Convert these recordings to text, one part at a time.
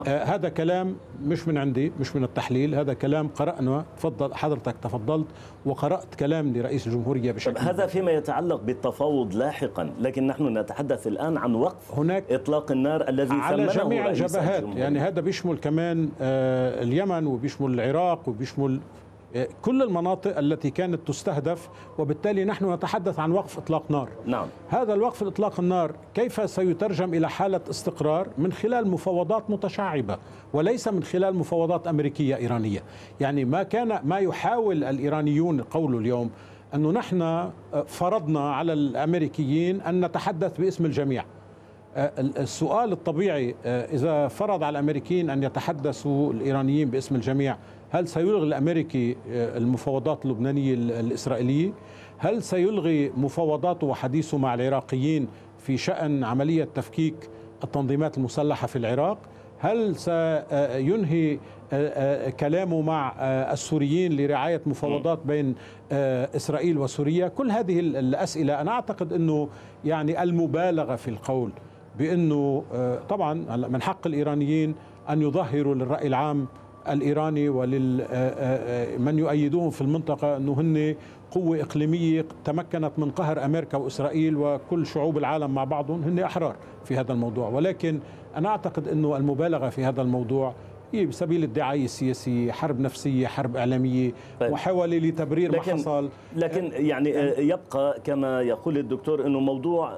هذا كلام مش من عندي، مش من التحليل، هذا كلام قرأنا. تفضل حضرتك، تفضلت وقرأت كلام لرئيس الجمهورية بشكل هذا فيما يتعلق بالتفاوض لاحقا، لكن نحن نتحدث الآن عن وقف هناك إطلاق النار الذي على ثمنه جميع رئيس الجبهات. الجمهورية. يعني هذا بيشمل كمان اليمن، وبيشمل العراق، وبيشمل كل المناطق التي كانت تستهدف، وبالتالي نحن نتحدث عن وقف إطلاق نار. نعم. هذا الوقف إطلاق النار كيف سيترجم إلى حالة استقرار؟ من خلال مفاوضات متشعبة، وليس من خلال مفاوضات أمريكية إيرانية. يعني ما يحاول الإيرانيون قوله اليوم أنه نحن فرضنا على الأمريكيين أن نتحدث باسم الجميع. السؤال الطبيعي، إذا فرض على الأمريكيين أن يتحدثوا الإيرانيين باسم الجميع، هل سيلغي الأمريكي المفاوضات اللبنانية الإسرائيلية؟ هل سيلغي مفاوضاته وحديثه مع العراقيين في شأن عملية تفكيك التنظيمات المسلحة في العراق؟ هل سينهي كلامه مع السوريين لرعاية مفاوضات بين إسرائيل وسوريا؟ كل هذه الأسئلة أنا أعتقد أنه يعني المبالغة في القول بأنه طبعا من حق الإيرانيين أن يظهروا للرأي العام الإيراني ولمن يؤيدوهم في المنطقة أنه هن قوة إقليمية تمكنت من قهر أمريكا وإسرائيل وكل شعوب العالم مع بعضهم، هن أحرار في هذا الموضوع. ولكن أنا أعتقد أنه المبالغة في هذا الموضوع هي بسبيل الدعاية السياسية، حرب نفسية، حرب إعلامية، محاولة لتبرير ما حصل. لكن يعني يبقى كما يقول الدكتور أنه موضوع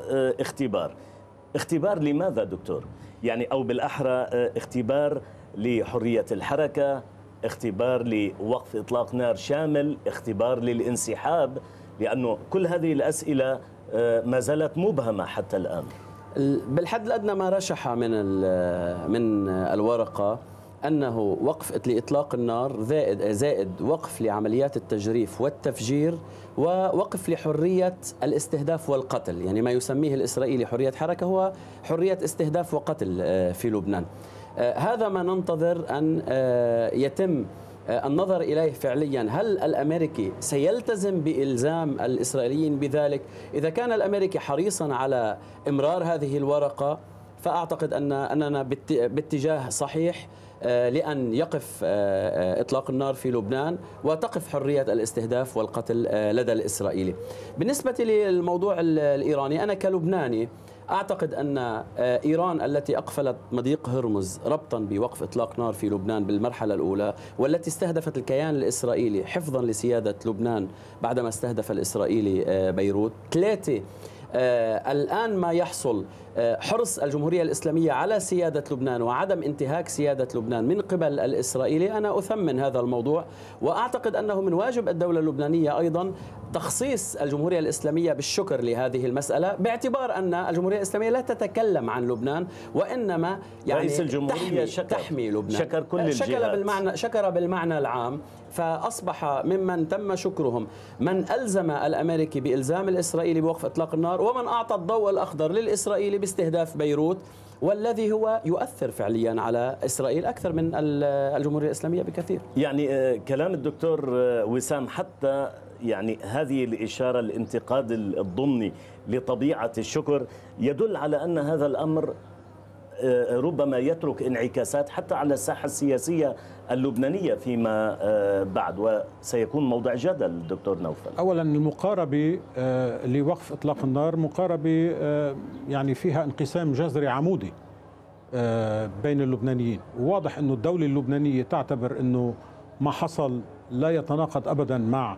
اختبار لماذا دكتور؟ يعني أو بالأحرى اختبار لحرية الحركة، اختبار لوقف إطلاق نار شامل، اختبار للانسحاب، لأنه كل هذه الأسئلة ما زالت مبهمة حتى الآن. بالحد الأدنى ما رشح من الورقة أنه وقف لإطلاق النار زائد وقف لعمليات التجريف والتفجير، ووقف لحرية الاستهداف والقتل. يعني ما يسميه الإسرائيلي حرية حركة هو حرية استهداف وقتل في لبنان. هذا ما ننتظر أن يتم النظر إليه فعليا. هل الأمريكي سيلتزم بإلزام الإسرائيليين بذلك؟ إذا كان الأمريكي حريصا على إمرار هذه الورقة، فأعتقد أننا باتجاه صحيح لأن يقف إطلاق النار في لبنان وتقف حرية الاستهداف والقتل لدى الإسرائيلي. بالنسبة للموضوع الإيراني، أنا كلبناني أعتقد أن إيران التي أقفلت مضيق هرمز ربطا بوقف إطلاق نار في لبنان بالمرحلة الأولى، والتي استهدفت الكيان الإسرائيلي حفظا لسيادة لبنان بعدما استهدف الإسرائيلي بيروت. 3 الآن ما يحصل حرص الجمهورية الإسلامية على سيادة لبنان وعدم انتهاك سيادة لبنان من قبل الإسرائيلي. أنا أثمن هذا الموضوع، وأعتقد أنه من واجب الدولة اللبنانية أيضا تخصيص الجمهورية الإسلامية بالشكر لهذه المسألة، باعتبار أن الجمهورية الإسلامية لا تتكلم عن لبنان، وإنما يعني رئيس الجمهورية تحمي لبنان. شكر كل الجهات، شكر بالمعنى العام. فأصبح ممن تم شكرهم من ألزم الأمريكي بإلزام الإسرائيلي بوقف إطلاق النار، ومن أعطى الضوء الأخضر للإسرائيلي باستهداف بيروت، والذي هو يؤثر فعليا على إسرائيل أكثر من الجمهورية الإسلامية بكثير. يعني كلام الدكتور وسام، حتى يعني هذه الإشارة الانتقاد الضمني لطبيعة الشكر يدل على أن هذا الأمر ربما يترك انعكاسات حتى على الساحة السياسية اللبنانية فيما بعد، وسيكون موضع جدل دكتور نوفل. أولا المقاربة لوقف إطلاق النار مقاربة يعني فيها انقسام جذري عمودي بين اللبنانيين، وواضح أنه الدولة اللبنانية تعتبر أنه ما حصل لا يتناقض أبدا مع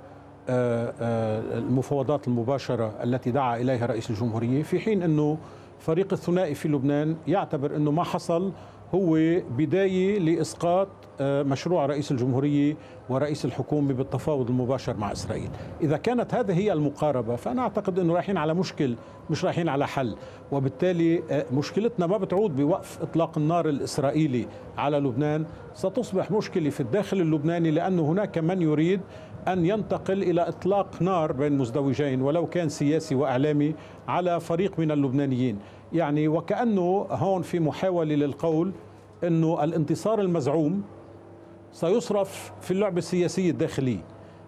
المفاوضات المباشرة التي دعا إليها رئيس الجمهورية، في حين أنه فريق الثنائي في لبنان يعتبر أنه ما حصل هو بداية لإسقاط مشروع رئيس الجمهورية ورئيس الحكومة بالتفاوض المباشر مع إسرائيل. إذا كانت هذه هي المقاربة، فأنا أعتقد أنه رايحين على مشكل مش رايحين على حل، وبالتالي مشكلتنا ما بتعود بوقف إطلاق النار الإسرائيلي على لبنان، ستصبح مشكلة في الداخل اللبناني، لأن هناك من يريد أن ينتقل إلى إطلاق نار بين مزدوجين ولو كان سياسي وإعلامي على فريق من اللبنانيين. يعني وكأنه هون في محاولة للقول أنه الانتصار المزعوم سيصرف في اللعبة السياسية الداخلية،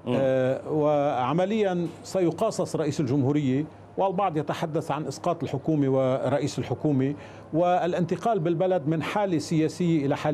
وعمليا سيقاصص رئيس الجمهورية، والبعض يتحدث عن إسقاط الحكومة ورئيس الحكومة والانتقال بالبلد من حالة سياسية إلى حالة